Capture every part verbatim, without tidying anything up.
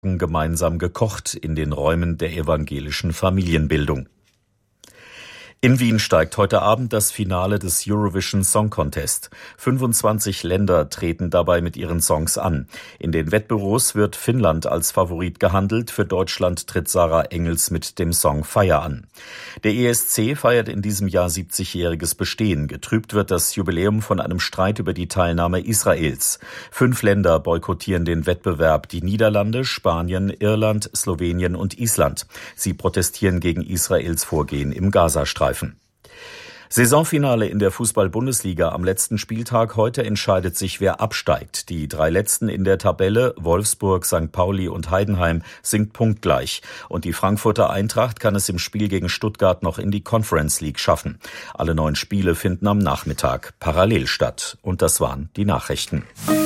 gemeinsam gekocht in den Räumen der evangelischen Familienbildung. In Wien steigt heute Abend das Finale des Eurovision Song Contest. fünfundzwanzig Länder treten dabei mit ihren Songs an. In den Wettbüros wird Finnland als Favorit gehandelt. Für Deutschland tritt Sarah Engels mit dem Song Feier an. Der E S C feiert in diesem Jahr siebzigjähriges Bestehen. Getrübt wird das Jubiläum von einem Streit über die Teilnahme Israels. Fünf Länder boykottieren den Wettbewerb: die Niederlande, Spanien, Irland, Slowenien und Island. Sie protestieren gegen Israels Vorgehen im Gazastreifen. Saisonfinale in der Fußball-Bundesliga am letzten Spieltag. Heute entscheidet sich, wer absteigt. Die drei Letzten in der Tabelle, Wolfsburg, Sankt Pauli und Heidenheim, sind punktgleich. Und die Frankfurter Eintracht kann es im Spiel gegen Stuttgart noch in die Conference League schaffen. Alle neun Spiele finden am Nachmittag parallel statt. Und das waren die Nachrichten.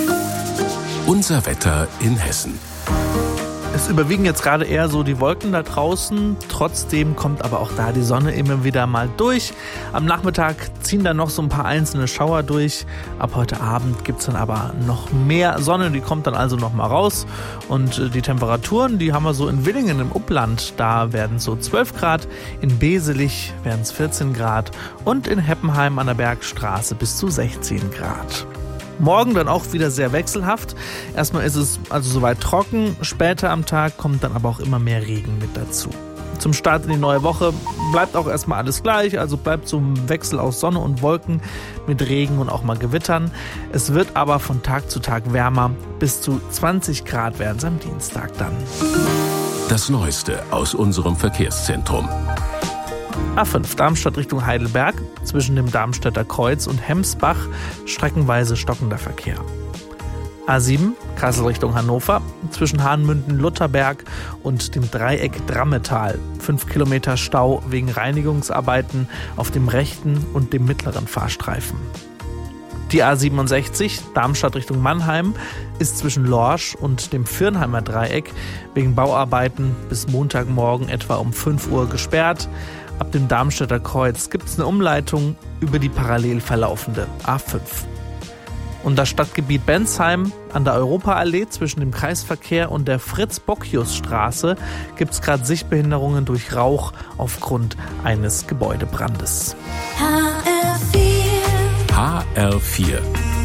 Unser Wetter in Hessen. Es überwiegen jetzt gerade eher so die Wolken da draußen. Trotzdem kommt aber auch da die Sonne immer wieder mal durch. Am Nachmittag ziehen dann noch so ein paar einzelne Schauer durch. Ab heute Abend gibt es dann aber noch mehr Sonne. Die kommt dann also noch mal raus. Und die Temperaturen, die haben wir so in Willingen im Upland. Da werden es so zwölf Grad. In Beselich werden es vierzehn Grad. Und in Heppenheim an der Bergstraße bis zu sechzehn Grad. Morgen dann auch wieder sehr wechselhaft. Erstmal ist es also soweit trocken. Später am Tag kommt dann aber auch immer mehr Regen mit dazu. Zum Start in die neue Woche bleibt auch erstmal alles gleich. Also bleibt so ein Wechsel aus Sonne und Wolken mit Regen und auch mal Gewittern. Es wird aber von Tag zu Tag wärmer. Bis zu zwanzig Grad werden es am Dienstag dann. Das Neueste aus unserem Verkehrszentrum. A fünf Darmstadt Richtung Heidelberg, zwischen dem Darmstädter Kreuz und Hemsbach streckenweise stockender Verkehr. A sieben Kassel Richtung Hannover, zwischen Hahnmünden-Lutherberg und dem Dreieck Drammetal. Fünf Kilometer Stau wegen Reinigungsarbeiten auf dem rechten und dem mittleren Fahrstreifen. Die A siebenundsechzig Darmstadt Richtung Mannheim ist zwischen Lorsch und dem Firnheimer Dreieck wegen Bauarbeiten bis Montagmorgen etwa um fünf Uhr gesperrt. Ab dem Darmstädter Kreuz gibt es eine Umleitung über die parallel verlaufende A fünf. Und das Stadtgebiet Bensheim an der Europaallee zwischen dem Kreisverkehr und der Fritz-Bocchius-Straße gibt es gerade Sichtbehinderungen durch Rauch aufgrund eines Gebäudebrandes. H R vier. H R vier.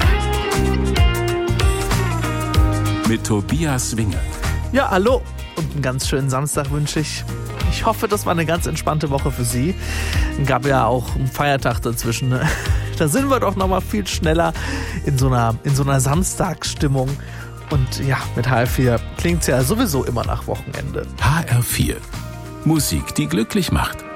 Mit Tobias Winger. Ja, hallo und einen ganz schönen Samstag wünsche ich. Ich hoffe, das war eine ganz entspannte Woche für Sie. Gab ja auch einen Feiertag dazwischen. Da sind wir doch noch mal viel schneller in so einer, in so einer Samstagsstimmung. Und ja, mit H R vier klingt es ja sowieso immer nach Wochenende. H R vier. Musik, die glücklich macht.